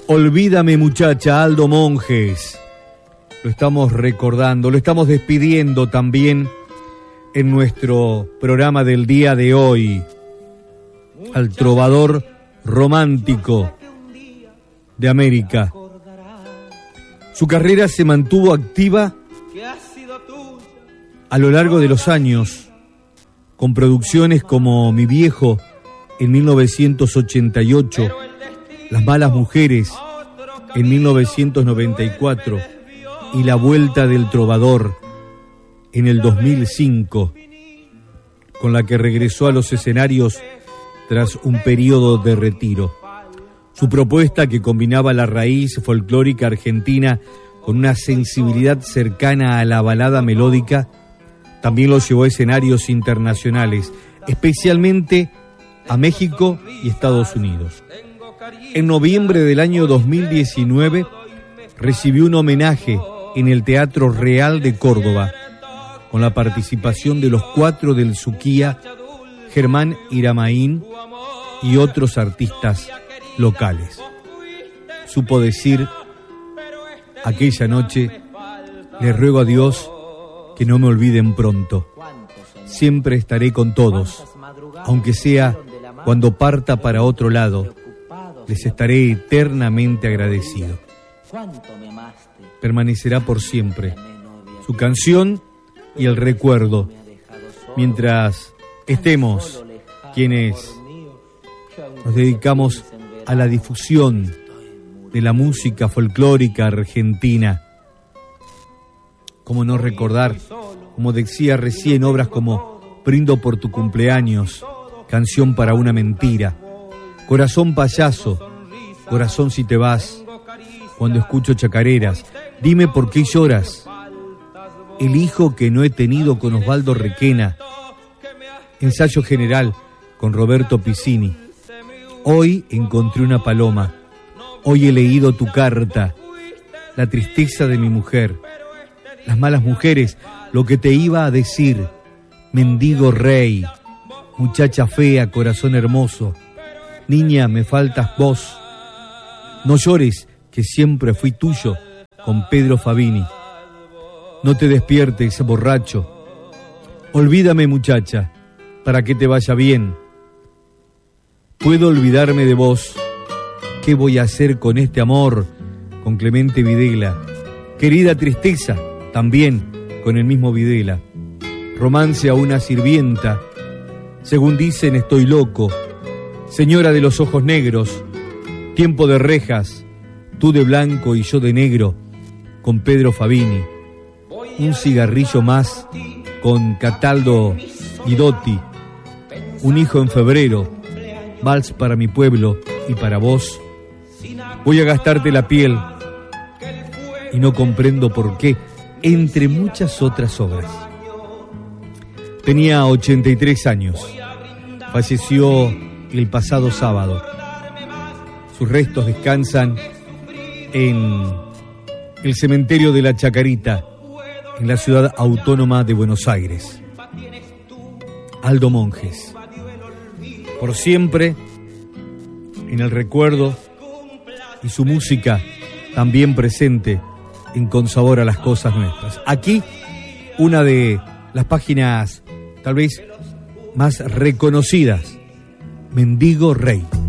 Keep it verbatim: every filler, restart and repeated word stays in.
Olvídame, muchacha, Aldo Monjes. Lo estamos recordando, lo estamos despidiendo también en nuestro programa del día de hoy. Al trovador romántico de América. Su carrera se mantuvo activa a lo largo de los años, con producciones como Mi Viejo en mil novecientos ochenta y ocho, Las Malas Mujeres en mil novecientos noventa y cuatro y La Vuelta del Trovador en el dos mil cinco, con la que regresó a los escenarios tras un periodo de retiro. Su propuesta, que combinaba la raíz folclórica argentina con una sensibilidad cercana a la balada melódica, también lo llevó a escenarios internacionales, especialmente a México y Estados Unidos. En noviembre del año dos mil diecinueve recibió un homenaje en el Teatro Real de Córdoba, con la participación de los Cuatro del Suquía, Germán Iramaín y otros artistas locales. Supo decir aquella noche: les ruego a Dios que no me olviden pronto. Siempre estaré con todos, aunque sea cuando parta para otro lado. Les estaré eternamente agradecido. Permanecerá por siempre su canción y el recuerdo, mientras estemos quienes nos dedicamos a la difusión de la música folclórica argentina. Cómo no recordar, como decía recién, obras como Brindo por tu cumpleaños, Canción para una mentira, Corazón payaso, Corazón si te vas, Cuando escucho chacareras, Dime por qué lloras, El hijo que no he tenido con Osvaldo Requena, Ensayo general con Roberto Piscini. Hoy encontré una paloma, hoy he leído tu carta, La tristeza de mi mujer, Las malas mujeres, Lo que te iba a decir, Mendigo rey, Muchacha fea, corazón hermoso, Niña, me faltas vos, No llores, que siempre fui tuyo, con Pedro Fabini. No te despiertes, borracho, Olvídame, muchacha, para que te vaya bien. Puedo olvidarme de vos, ¿qué voy a hacer con este amor? Con Clemente Videla. Querida tristeza, también con el mismo Videla. Romance a una sirvienta, según dicen estoy loco. Señora de los ojos negros, Tiempo de rejas, tú de blanco y yo de negro, con Pedro Fabini. Un cigarrillo más, con Cataldo Guidotti. Un hijo en febrero, Vals para mi pueblo y para vos. Voy a gastarte la piel y no comprendo por qué, entre muchas otras obras. Tenía ochenta y tres años. Falleció el pasado sábado. Sus restos descansan en el cementerio de la Chacarita, en la ciudad autónoma de Buenos Aires. Aldo Monjes, por siempre en el recuerdo, y su música también presente en Con Sabor a las Cosas Nuestras. Aquí, una de las páginas tal vez más reconocidas, Mendigo Rey.